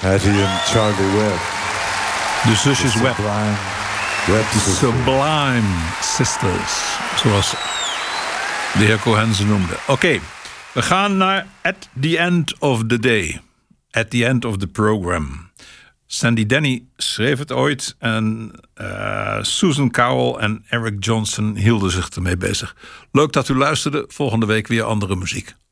Hattie en Charlie Webb. De zusjes Webb. Webb Sublime Sisters. Zoals de heer Cohen ze noemde. Oké, we gaan naar At the End of the Day. At the End of the Program. Sandy Denny schreef het ooit en Susan Cowell en Eric Johnson hielden zich ermee bezig. Leuk dat u luisterde. Volgende week weer andere muziek.